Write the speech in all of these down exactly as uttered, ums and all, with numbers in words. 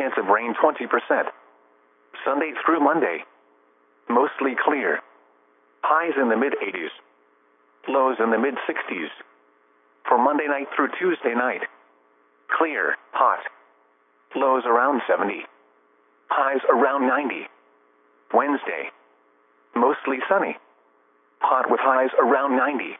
chance of rain twenty percent. Sunday through Monday, mostly clear. Highs in the mid eighties. Lows in the mid sixties. For Monday night through Tuesday night, clear, hot. Lows around seventy. Highs around ninety. Wednesday, mostly sunny. Hot with highs around ninety.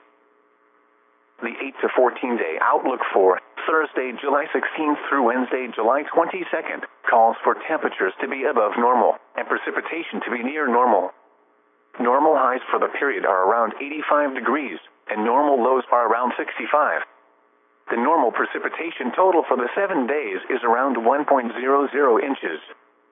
The eight to fourteen day outlook for Thursday, July sixteenth through Wednesday, July twenty-second, calls for temperatures to be above normal and precipitation to be near normal. Normal highs for the period are around eighty-five degrees, and normal lows are around sixty-five. The normal precipitation total for the seven days is around one point zero zero inches.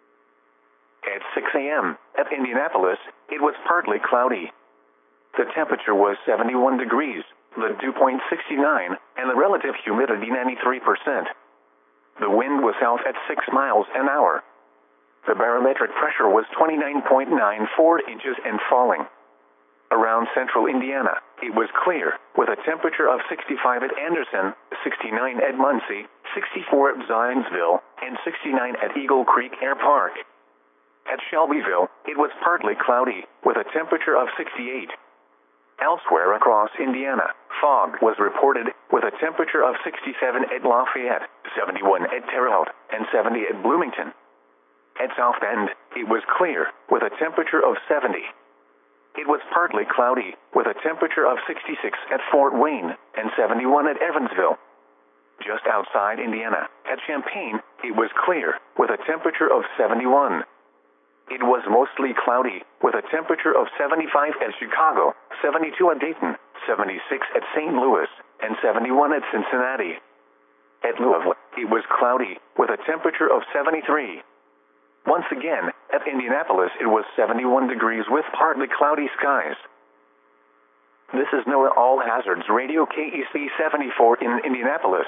At six a m at Indianapolis, it was partly cloudy. The temperature was seventy-one degrees, the dew point sixty-nine, and the relative humidity ninety-three percent. The wind was south at six miles an hour. The barometric pressure was twenty-nine point nine four inches and falling. Around central Indiana, it was clear, with a temperature of sixty-five at Anderson, sixty-nine at Muncie, sixty-four at Zionsville, and sixty-nine at Eagle Creek Air Park. At Shelbyville, it was partly cloudy, with a temperature of sixty-eight. Elsewhere across Indiana, fog was reported, with a temperature of sixty-seven at Lafayette, seventy-one at Terre Haute, and seventy at Bloomington. At South Bend, it was clear, with a temperature of seventy. It was partly cloudy, with a temperature of sixty-six at Fort Wayne, and seventy-one at Evansville. Just outside Indiana, at Champaign, it was clear, with a temperature of seventy-one. It was mostly cloudy, with a temperature of seventy-five at Chicago, seventy-two at Dayton, seventy-six at Saint Louis, and seventy-one at Cincinnati. At Louisville, it was cloudy, with a temperature of seventy-three. Once again, at Indianapolis it was seventy-one degrees with partly cloudy skies. This is NOAA All Hazards Radio K E C seventy-four in Indianapolis.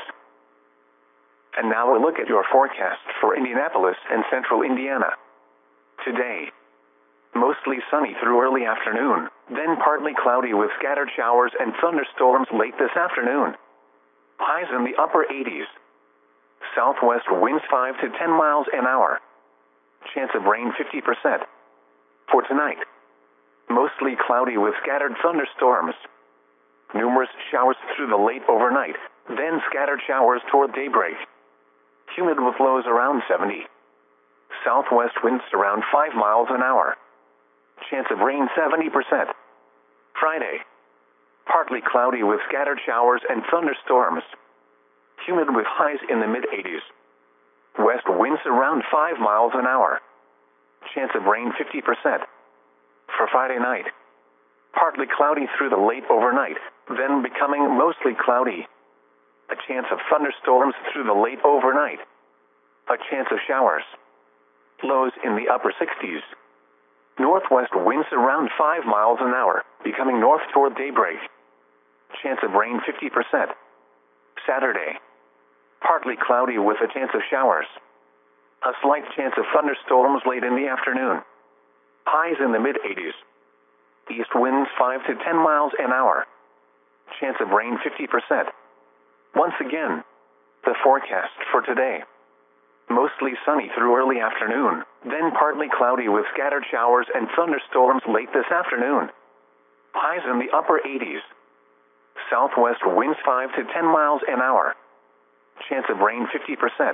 And now a look at your forecast for Indianapolis and central Indiana. Today, mostly sunny through early afternoon, then partly cloudy with scattered showers and thunderstorms late this afternoon. Highs in the upper eighties. Southwest winds five to ten miles an hour. Chance of rain fifty percent. For tonight, mostly cloudy with scattered thunderstorms. Numerous showers through the late overnight, then scattered showers toward daybreak. Humid with lows around seventy. Southwest winds around five miles an hour. Chance of rain seventy percent. Friday, partly cloudy with scattered showers and thunderstorms. Humid with highs in the mid eighties. West winds around five miles an hour. Chance of rain fifty percent. For Friday night, partly cloudy through the late overnight, then becoming mostly cloudy. A chance of thunderstorms through the late overnight. A chance of showers. Lows in the upper sixties. Northwest winds around five miles an hour, becoming north toward daybreak. Chance of rain fifty percent. Saturday, partly cloudy with a chance of showers. A slight chance of thunderstorms late in the afternoon. Highs in the mid eighties. East winds five to ten miles an hour. Chance of rain fifty percent. Once again, the forecast for today. Mostly sunny through early afternoon, then partly cloudy with scattered showers and thunderstorms late this afternoon. Highs in the upper eighties. Southwest winds five to ten miles an hour. Chance of rain fifty percent.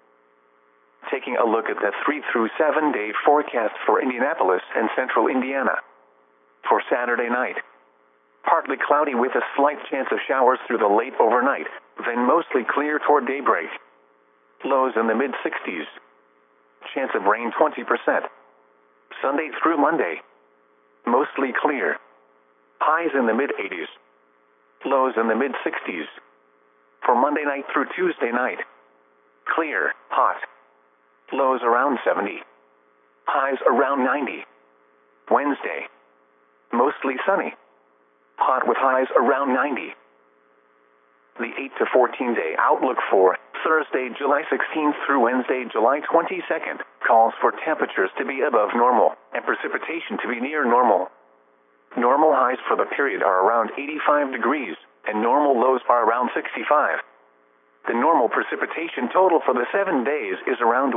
Taking a look at the three through seven day forecast for Indianapolis and central Indiana. For Saturday night, partly cloudy with a slight chance of showers through the late overnight, then mostly clear toward daybreak. Lows in the mid sixties. Chance of rain twenty percent. Sunday through Monday, mostly clear. Highs in the mid eighties. Lows in the mid sixties. For Monday night through Tuesday night, clear, hot. Lows around seventy. Highs around ninety. Wednesday, mostly sunny. Hot with highs around ninety. The eight to fourteen day outlook for Thursday, July sixteenth through Wednesday, July twenty-second, calls for temperatures to be above normal and precipitation to be near normal. Normal highs for the period are around eighty-five degrees, and normal lows are around sixty-five. The normal precipitation total for the seven days is around